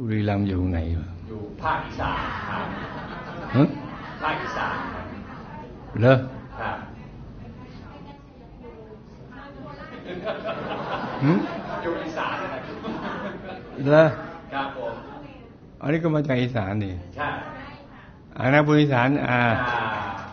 บุรีรัมย์อยู่ไหนวะอยู่ภาคอีสานครับภาคอีสานครับเหรอครับอยู่อีสานนะครับเหรอครับผมอันนี้ก็มาจากอีสานนี่ใช่นะบุรีอีสานใช่